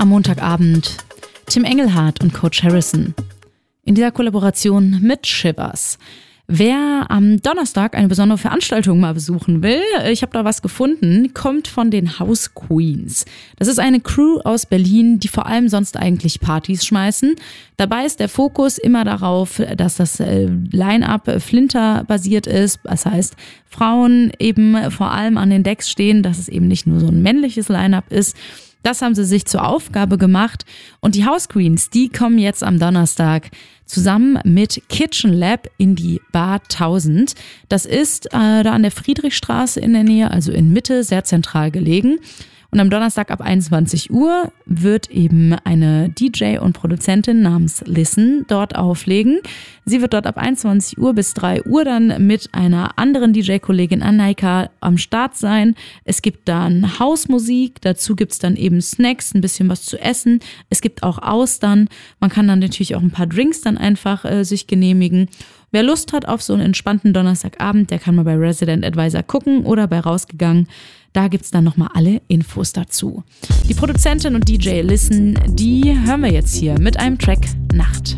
am Montagabend Tim Engelhardt und Coach Harrison. In dieser Kollaboration mit Shivers. Wer am Donnerstag eine besondere Veranstaltung mal besuchen will, ich habe da was gefunden, kommt von den House Queens. Das ist eine Crew aus Berlin, die vor allem sonst eigentlich Partys schmeißen. Dabei ist der Fokus immer darauf, dass das Line-Up Flinter-basiert ist. Das heißt, Frauen eben vor allem an den Decks stehen, dass es eben nicht nur so ein männliches Line-Up ist. Das haben sie sich zur Aufgabe gemacht. Und die House Queens, die kommen jetzt am Donnerstag zusammen mit Kitchen Lab in die Bar 1000. Das ist da an der Friedrichstraße in der Nähe, also in Mitte, sehr zentral gelegen. Und am Donnerstag ab 21 Uhr wird eben eine DJ und Produzentin namens Listen dort auflegen. Sie wird dort ab 21 Uhr bis 3 Uhr dann mit einer anderen DJ-Kollegin Anaika am Start sein. Es gibt dann Hausmusik, dazu gibt's dann eben Snacks, ein bisschen was zu essen. Es gibt auch Austern. Man kann dann natürlich auch ein paar Drinks dann einfach sich genehmigen. Wer Lust hat auf so einen entspannten Donnerstagabend, der kann mal bei Resident Advisor gucken oder bei Rausgegangen. Da gibt's dann nochmal alle Infos dazu. Die Produzentin und DJ Listen, die hören wir jetzt hier mit einem Track Nacht.